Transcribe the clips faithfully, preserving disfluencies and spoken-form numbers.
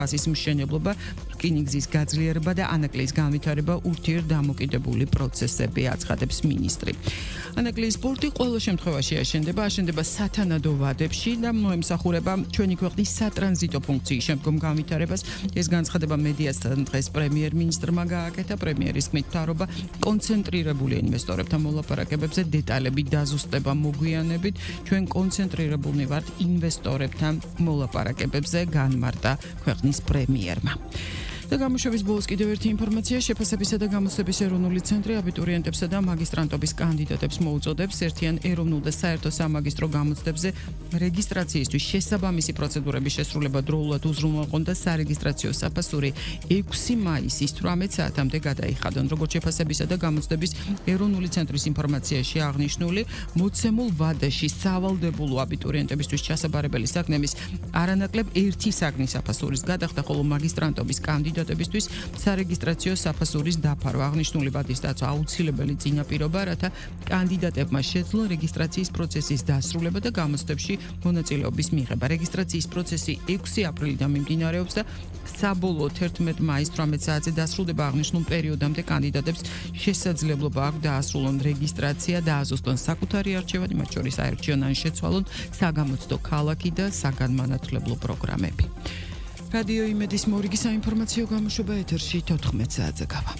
ის მშენებლობა, რკინიგზის გაძლიერება და ანაკლიის განვითარება ურთიერთდამოკიდებული პროცესები, აცხადებს მინისტრი. ანაკლიის პორტი ყველა შემთხვევაში აშენდება, აშენდება სათანადო ვადებში და მოემსახურება ჩვენი ქვეყნის სატრანზიტო ფუნქციის შემდგომ განვითარებას. ეს განცხადება მედიასთან დღეს პრემიერ-მინისტრმა გააკეთა. პრემიერის თქმით, მთავრობა კონცენტრირებული ინვესტორებთან მოლაპარაკებებზე დეტალები დაზუსტება მოგვიანებით. ჩვენ კონცენტრირებულნი ვართ ინვესტორებთან მოლაპარაკებებზე, განმარტა ქვეყნის პრემიერმა. და გამოშვების ბოლოს კიდევ ერთი ინფორმაცია, შეფასებისა და გამოცდების ეროვნული ცენტრი აბიტურიენტებსა და მაგისტრანტობის კანდიდატებს მოუწოდებს ერთიან ეროვნულ და საერთო სამაგისტრო გამოცდებზე რეგისტრაციისთვის შესაბამისი პროცედურების შესრულება დროულად უზრუნველყონ და სარეგისტრაციო საფასური ექვსი მაისის თვრამეტ საათამდე გადაიხადონ. როგორც შეფასებისა და გამოცდების ეროვნული ცენტრის ინფორმაციაში აღნიშნული, მოცემულ ვადაში სავალდებულო აბიტურიენტებისთვის ჩასაბარებელი საქმის არანაკლებ ერთი საგნის საფასურის გადახდა, ხოლო მაგისტრანტობის კანდიდატ თვის სარეგისტრაციო საფასურის დაფარვა. აღნიშნული ვადის დაცვა აუცილებელი წინაპირობა, რათა კანდიდატებმა შეძლონ რეგისტრაციის პროცესის დასრულება და გამოცდებში მონაწილეობის მიღება. რეგისტრაციის პროცესი ექვსი აპრილიდან მიმდინარეობს და საბოლოოდ ერთმეტ მაისს თვრამეტ საათზე დასრულდება. აღნიშნულ პერიოდამდე კანდიდატებს შესაძლებლობა აქვს დაასრულონ რეგისტრაცია და აზუსტონ საკუთარი არჩევანი, მათ შორის აერჩიონ ან შეცვალონ საგამოცდო ქალაქი და საგანმანათლებლო პროგრამები. რადიო იმედის მორიგი საინფორმაციო გამოშვება ეთერში თოთხმეტ საათზე გავა.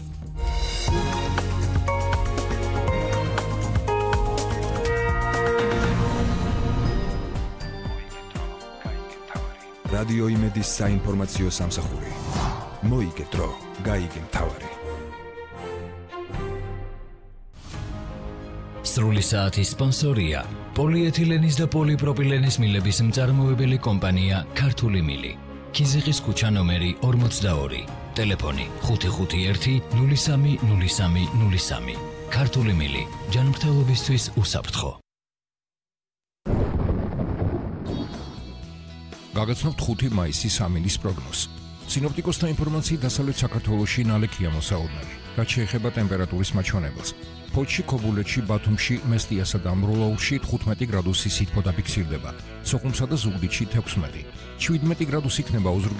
რადიო იმედის საინფორმაციო სამსახური. მოიგდრო, გაიგე მთავარი. სრული საათის სპონსორია პოლიეთილენის და პოლიპროპილენის მილების მწარმოებელი კომპანია ქართული მილი. ქიზიყის ქუჩა ნომერი ორმოცდაორი, ტელეფონი ხუთი ხუთი ერთი ნული სამი ნული სამი ნული სამი. ქართული მილი, ჯანმრთელობისთვის უსაფრთხო. გაგაცნობთ ხუთი მაისის სამინის პროგნოზს. სინოპტიკოსთა ინფორმაციით დასავლეთ საქართველოში ნალექია მოსაუბნარი, რაც შეეხება ტემპერატურის მაჩვენებელს. ფოთში, ქობულეთში, ბათუმში, მესტიასა და მროლაურში თხუთმეტი გრადუსი სითბო დაფიქსირდება. სოხუმსა და ზუგდიდში თექვსმეტი. შვიდმეტი გრადუსი იქნება ოზურგეთში